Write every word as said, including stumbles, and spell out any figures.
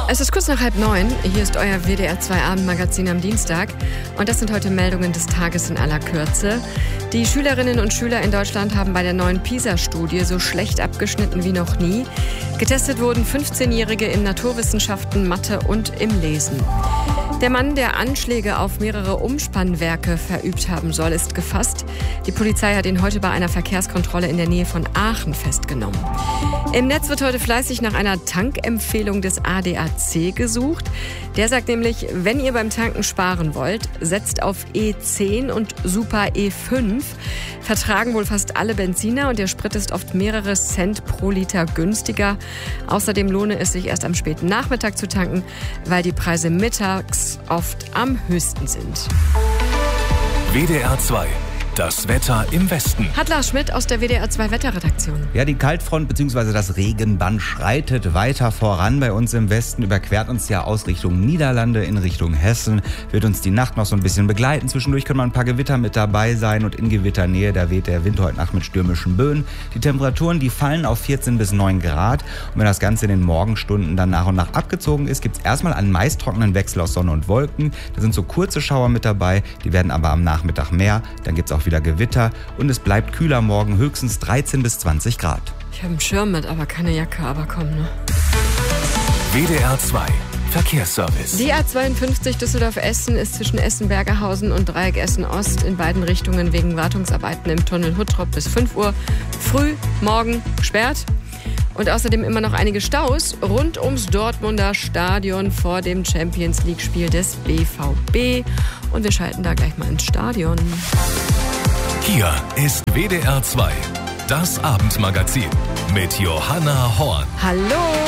Es ist kurz nach halb neun. Hier ist euer W D R zwei Abendmagazin am Dienstag. Und das sind heute Meldungen des Tages in aller Kürze. Die Schülerinnen und Schüler in Deutschland haben bei der neuen PISA-Studie so schlecht abgeschnitten wie noch nie. Getestet wurden fünfzehnjährige in Naturwissenschaften, Mathe und im Lesen. Der Mann, der Anschläge auf mehrere Umspannwerke verübt haben soll, ist gefasst. Die Polizei hat ihn heute bei einer Verkehrskontrolle in der Nähe von Aachen festgenommen. Im Netz wird heute fleißig nach einer Tankempfehlung des A D A C gesucht. Der sagt nämlich, wenn ihr beim Tanken sparen wollt, setzt auf E zehn und Super E fünf. Vertragen wohl fast alle Benziner und der Sprit ist oft mehrere Cent pro Liter günstiger. Außerdem lohne es sich erst am späten Nachmittag zu tanken, weil die Preise mittags oft am höchsten sind. W D R zwei. Das Wetter im Westen. Hat Lars Schmidt aus der W D R zwei Wetterredaktion. Ja, die Kaltfront bzw. das Regenband schreitet weiter voran. Bei uns im Westen überquert uns ja aus Richtung Niederlande in Richtung Hessen. Wird uns die Nacht noch so ein bisschen begleiten. Zwischendurch können mal ein paar Gewitter mit dabei sein und in Gewitternähe, da weht der Wind heute Nacht mit stürmischen Böen. Die Temperaturen, die fallen auf vierzehn bis neun Grad. Und wenn das Ganze in den Morgenstunden dann nach und nach abgezogen ist, gibt es erstmal einen meist trockenen Wechsel aus Sonne und Wolken. Da sind so kurze Schauer mit dabei, die werden aber am Nachmittag mehr. Dann gibt es auch wieder Gewitter und es bleibt kühler morgen, höchstens dreizehn bis zwanzig Grad. Ich habe einen Schirm mit, aber keine Jacke, aber komm, ne? W D R zwei Verkehrsservice. Die A zweiundfünfzig Düsseldorf-Essen ist zwischen Essen-Bergerhausen und Dreieck Essen-Ost in beiden Richtungen wegen Wartungsarbeiten im Tunnel Huttrop bis fünf Uhr früh morgen gesperrt. Und außerdem immer noch einige Staus rund ums Dortmunder Stadion vor dem Champions-League-Spiel des B V B. Und wir schalten da gleich mal ins Stadion. Hier ist W D R zwei, das Abendmagazin mit Johanna Horn. Hallo!